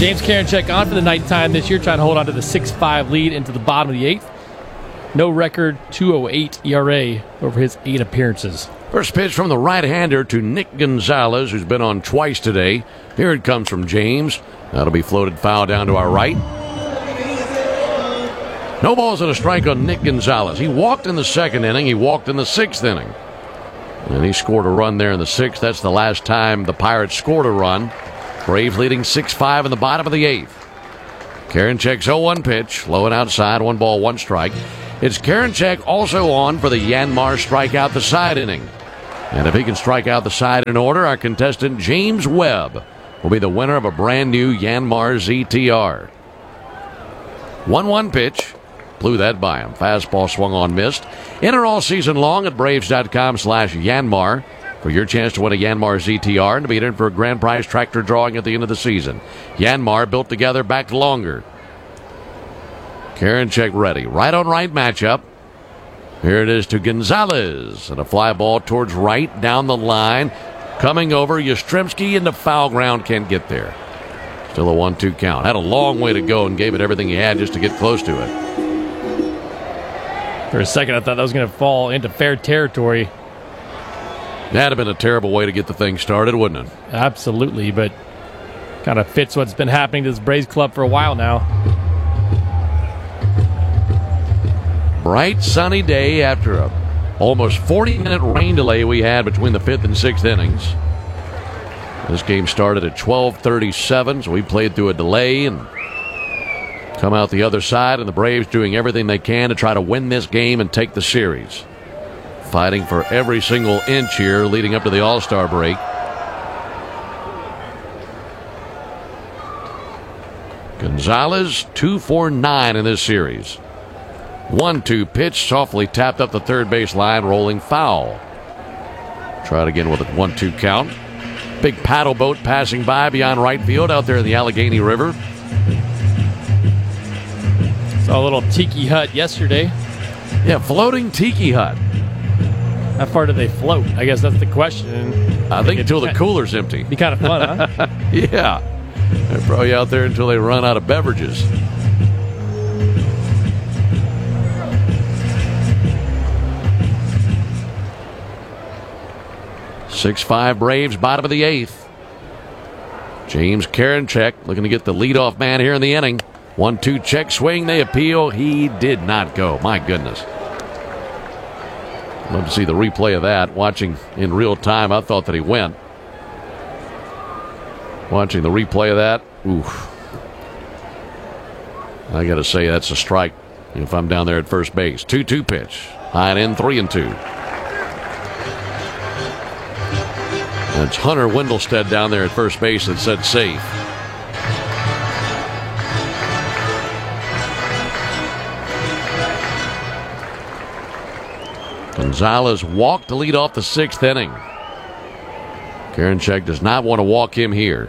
James Karinchak on for the nighttime this year, trying to hold on to the 6-5 lead into the bottom of the 8th. No record, 2.08 ERA over his 8 appearances. First pitch from the right-hander to Nick Gonzalez, who's been on twice today. Here it comes from James. That'll be floated foul down to our right. No balls and a strike on Nick Gonzalez. He walked in the second inning. He walked in the 6th inning. And he scored a run there in the 6th. That's the last time the Pirates scored a run. Braves leading 6-5 in the bottom of the 8th. Karinchak's 0-1 pitch. Low and outside. 1 ball, 1 strike. It's Karinchak also on for the Yanmar strikeout the side inning. And if he can strike out the side in order, our contestant James Webb will be the winner of a brand new Yanmar ZTR. 1-1 pitch. Blew that by him. Fastball swung on, missed. Enter all season long at Braves.com/Yanmar for your chance to win a Yanmar ZTR and to be entered for a grand prize tractor drawing at the end of the season. Yanmar, built together, backed longer. Karinchak ready. Right on right matchup. Here it is to Gonzalez. And a fly ball towards right, down the line. Coming over, Yastrzemski into foul ground, can't get there. Still a 1-2 count. Had a long way to go and gave it everything he had just to get close to it. For a second, I thought that was going to fall into fair territory. That'd have been a terrible way to get the thing started, wouldn't it? Absolutely, but kind of fits what's been happening to this Braves club for a while now. Bright, sunny day after a almost 40-minute rain delay we had between the 5th and 6th innings. This game started at 12:37, so we played through a delay and come out the other side, and the Braves doing everything they can to try to win this game and take the series. Fighting for every single inch here leading up to the All-Star break. Gonzalez 2 for 9 in this series. 1-2 pitch, softly tapped up the third base line, rolling foul. Try it again with a 1-2 count. Big paddle boat passing by beyond right field out there in the Allegheny River. Saw a little tiki hut yesterday. Yeah, floating tiki hut. How far do they float? I guess that's the question. I think until the cooler's empty. Be kind of fun, huh? Yeah. They're probably out there until they run out of beverages. (6-5) Braves, bottom of the 8th. James Karinchak looking to get the leadoff man here in the inning. 1-2 check swing. They appeal. He did not go. My goodness. Love to see the replay of that. Watching in real time, I thought that he went. Watching the replay of that, oof. I got to say that's a strike if I'm down there at first base. 2-2 pitch. High and in, 3-2. That's Hunter Wendelstedt down there at first base that said safe. Gonzalez walked to lead off the 6th inning. Karinchak does not want to walk him here.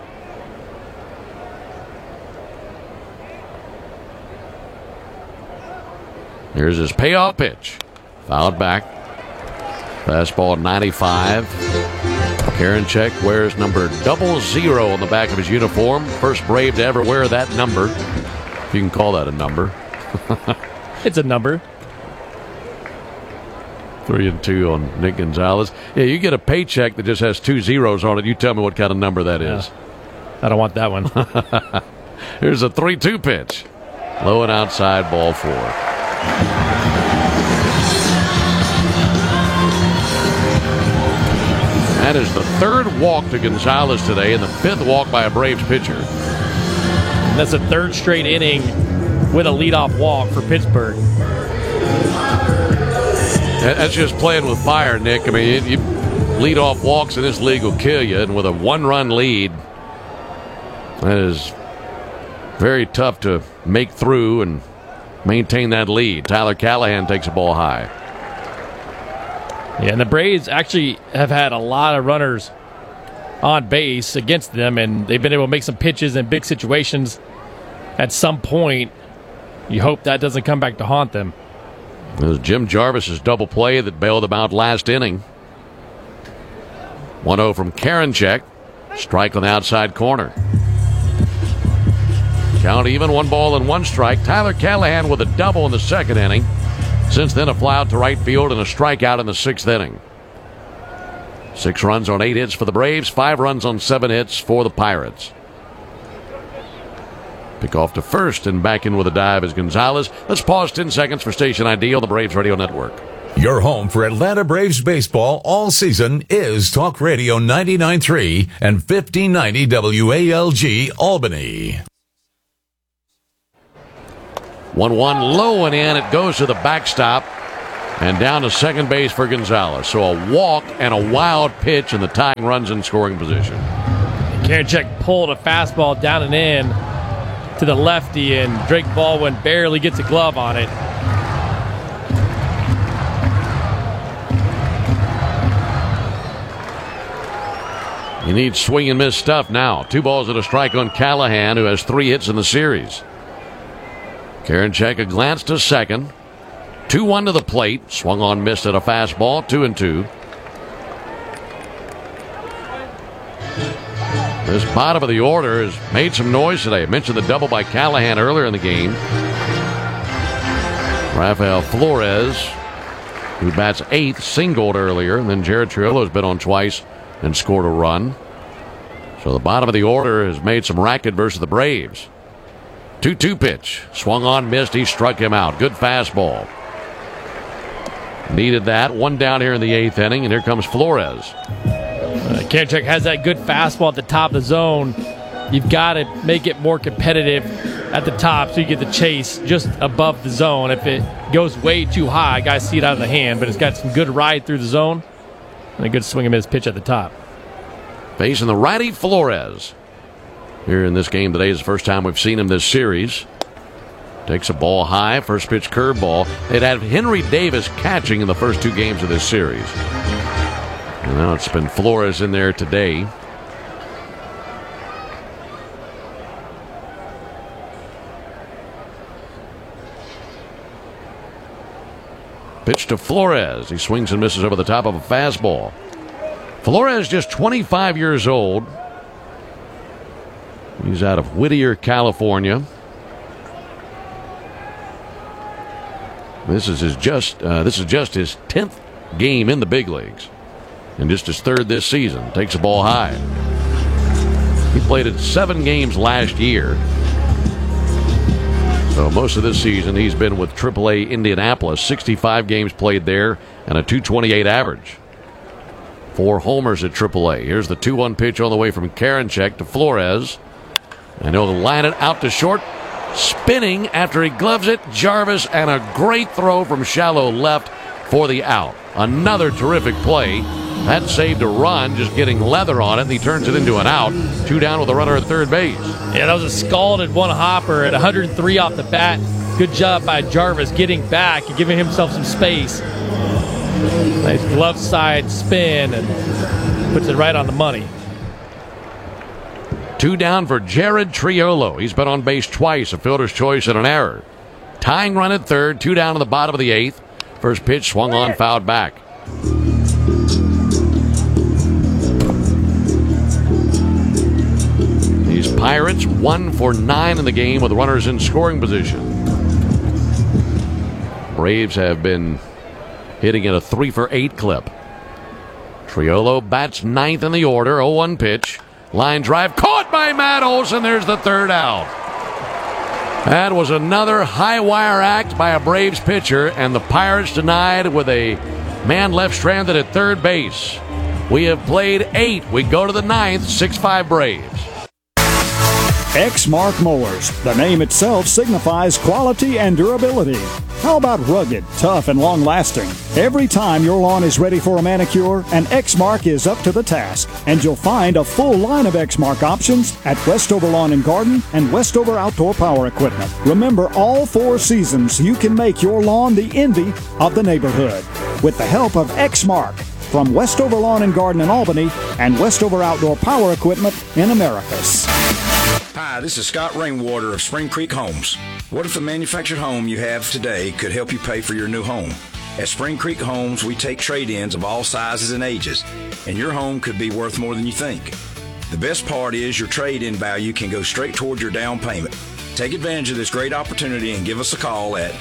Here's his payoff pitch. Fouled back. Fastball 95. Karinchak wears number 00 on the back of his uniform. First Brave to ever wear that number. If you can call that a number. It's a number. 3-2 on Nick Gonzalez. Yeah, you get a paycheck that just has 2 zeros on it. You tell me what kind of number that is. I don't want that one. Here's a 3-2 pitch. Low and outside, ball 4. That is the 3rd walk to Gonzalez today and the 5th walk by a Braves pitcher. And that's a 3rd straight inning with a leadoff walk for Pittsburgh. That's just playing with fire, Nick. I mean, you lead off walks in this league will kill you, and with a 1-run lead, that is very tough to make through and maintain that lead. Tyler Callahan takes a ball high. Yeah, and the Braves actually have had a lot of runners on base against them, and they've been able to make some pitches in big situations. At some point, you hope that doesn't come back to haunt them. It was Jim Jarvis's double play that bailed them out last inning. 1-0 from Karinchak. Strike on the outside corner. Count even, 1 ball and 1 strike. Tyler Callahan with a double in the 2nd inning. Since then, a fly out to right field and a strikeout in the 6th inning. 6 runs on 8 hits for the Braves, 5 runs on 7 hits for the Pirates. Pick off to first and back in with a dive is Gonzalez. Let's pause 10 seconds for station ID on the Braves Radio Network. Your home for Atlanta Braves baseball all season is Talk Radio 99.3 and 1590 WALG Albany. 1-1 low and in. It goes to the backstop and down to second base for Gonzalez. So a walk and a wild pitch, and the tying runs in scoring position. Karinchak pulled a fastball down and in to the lefty, and Drake Baldwin barely gets a glove on it. He needs swing and miss stuff now. 2 balls and a strike on Callahan, who has 3 hits in the series. Karinchak a glance to second. 2-1 to the plate. Swung on, missed at a fastball. 2-2. This bottom of the order has made some noise today. I mentioned the double by Callahan earlier in the game. Rafael Flores, who bats 8th, singled earlier. And then Jared Triolo's been on twice and scored a run. So the bottom of the order has made some racket versus the Braves. 2-2 pitch. Swung on, missed. He struck him out. Good fastball. Needed that. 1 down here in the 8th inning, and here comes Flores. Karinchak has that good fastball at the top of the zone. You've got to make it more competitive at the top so you get the chase just above the zone. If it goes way too high, guys see it out of the hand, but it's got some good ride through the zone and a good swing and miss pitch at the top. Facing the righty Flores. Here in this game today is the first time we've seen him this series. Takes a ball high, first pitch curveball. They'd had Henry Davis catching in the first 2 games of this series. And now it's been Flores in there today. Pitch to Flores. He swings and misses over the top of a fastball. Flores just 25 years old. He's out of Whittier, California. This is just his 10th game in the big leagues, and just his 3rd this season. Takes a ball high. He played in 7 games last year, so most of this season he's been with AAA Indianapolis. 65 games played there and a .228 average. 4 homers at AAA. Here's the 2-1 pitch on the way from Karinchak to Flores, and he'll line it out to short. Spinning after he gloves it, Jarvis, and a great throw from shallow left for the out. Another terrific play. That saved a run, just getting leather on it, and he turns it into an out. 2 down with a runner at third base. Yeah, that was a scalded one hopper at 103 off the bat. Good job by Jarvis getting back and giving himself some space. Nice glove side spin and puts it right on the money. 2 down for Jared Triolo. He's been on base twice, a fielder's choice and an error. Tying run at third, 2 down in the bottom of the 8th. First pitch swung on, fouled back. These Pirates 1 for 9 in the game with runners in scoring position. Braves have been hitting at a 3 for 8 clip. Triolo bats 9th in the order, 0-1 pitch. Line drive caught by Matt Olson. There's the 3rd out. That was another high wire act by a Braves pitcher, and the Pirates denied with a man left stranded at third base. We have played 8. We go to the 9th, 6-5 Braves. Exmark Mowers. The name itself signifies quality and durability. How about rugged, tough, and long-lasting? Every time your lawn is ready for a manicure, an Exmark is up to the task. And you'll find a full line of Exmark options at Westover Lawn and Garden and Westover Outdoor Power Equipment. Remember, all 4 seasons, you can make your lawn the envy of the neighborhood. With the help of Exmark from Westover Lawn and Garden in Albany and Westover Outdoor Power Equipment in Americus. Hi, this is Scott Rainwater of Spring Creek Homes. What if the manufactured home you have today could help you pay for your new home? At Spring Creek Homes, we take trade-ins of all sizes and ages, and your home could be worth more than you think. The best part is your trade-in value can go straight towards your down payment. Take advantage of this great opportunity and give us a call at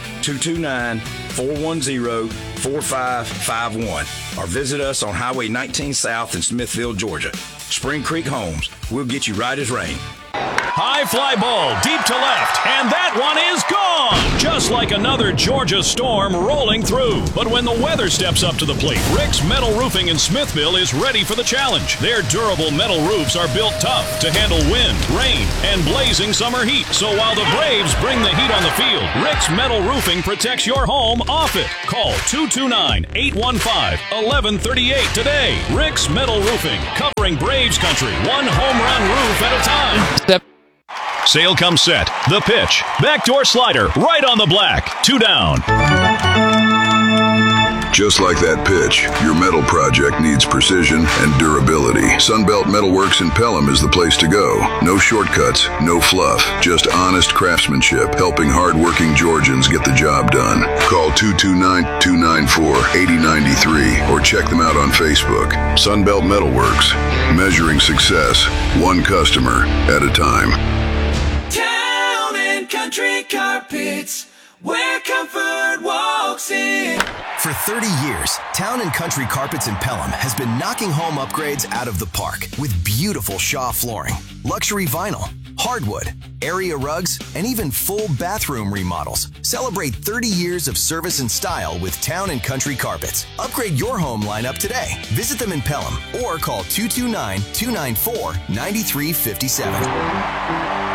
229-410-4551 or visit us on Highway 19 South in Smithville, Georgia. Spring Creek Homes. We'll get you right as rain. High fly ball deep to left, and that one is gone! Just like another Georgia storm rolling through. But when the weather steps up to the plate, Rick's Metal Roofing in Smithville is ready for the challenge. Their durable metal roofs are built tough to handle wind, rain, and blazing summer heat. So while the Braves bring the heat on the field, Rick's Metal Roofing protects your home off it. Call 229-815-1138 today. Rick's Metal Roofing, covering Braves country, one home run roof at a time. Sale comes set. The pitch. Backdoor slider. Right on the black. 2 down. Just like that pitch, your metal project needs precision and durability. Sunbelt Metalworks in Pelham is the place to go. No shortcuts, no fluff, just honest craftsmanship, helping hardworking Georgians get the job done. Call 229-294-8093 or check them out on Facebook. Sunbelt Metalworks, measuring success, one customer at a time. Town and Country Carpets, where comfort walks in. For 30 years, Town & Country Carpets in Pelham has been knocking home upgrades out of the park with beautiful Shaw flooring, luxury vinyl, hardwood, area rugs, and even full bathroom remodels. Celebrate 30 years of service and style with Town & Country Carpets. Upgrade your home lineup today. Visit them in Pelham or call 229-294-9357.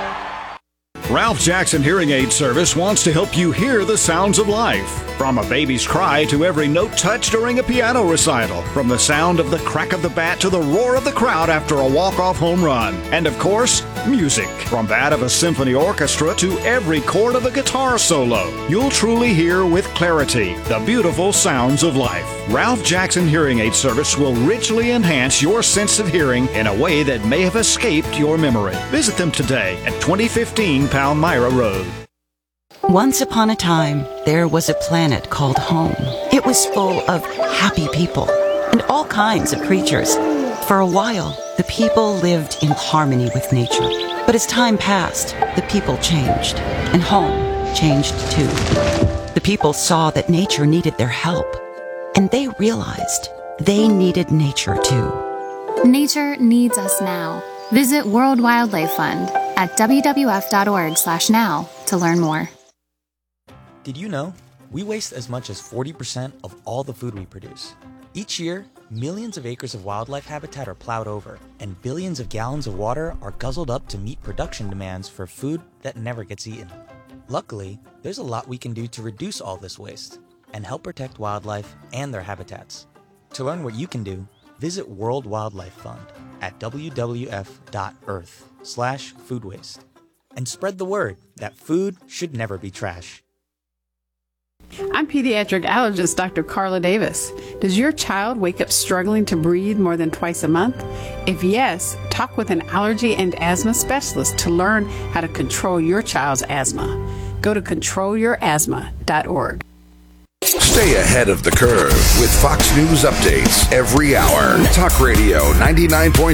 Ralph Jackson Hearing Aid Service wants to help you hear the sounds of life. From a baby's cry to every note touched during a piano recital. From the sound of the crack of the bat to the roar of the crowd after a walk-off home run. And of course, music. From that of a symphony orchestra to every chord of a guitar solo. You'll truly hear with clarity the beautiful sounds of life. Ralph Jackson Hearing Aid Service will richly enhance your sense of hearing in a way that may have escaped your memory. Visit them today at 2015 Palmyra Road. Once upon a time, there was a planet called home. It was full of happy people and all kinds of creatures. For a while, the people lived in harmony with nature. But as time passed, the people changed, and home changed too. The people saw that nature needed their help, and they realized they needed nature too. Nature needs us now. Visit World Wildlife Fund at wwf.org/now to learn more. Did you know we waste as much as 40% of all the food we produce? Each year, millions of acres of wildlife habitat are plowed over, and billions of gallons of water are guzzled up to meet production demands for food that never gets eaten. Luckily, there's a lot we can do to reduce all this waste and help protect wildlife and their habitats. To learn what you can do, visit World Wildlife Fund at wwf.earth/food waste and spread the word that food should never be trash. I'm pediatric allergist Dr. Carla Davis. Does your child wake up struggling to breathe more than twice a month? If yes, talk with an allergy and asthma specialist to learn how to control your child's asthma. Go to controlyourasthma.org. Stay ahead of the curve with Fox News updates every hour. Talk Radio 99.3